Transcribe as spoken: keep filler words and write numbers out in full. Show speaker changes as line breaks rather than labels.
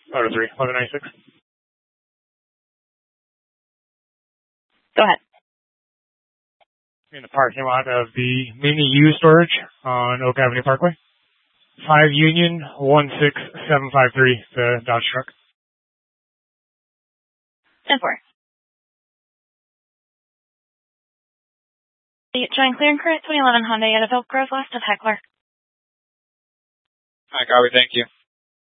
Auto three, eleven ninety-six.
Go ahead.
In the parking lot of the Mini U storage on Oak Avenue Parkway. five Union, one six seven five three, the Dodge truck.
ten four. Join clear and current twenty eleven Hyundai at Elk Grove west of Heckler.
Hi, copy, thank you.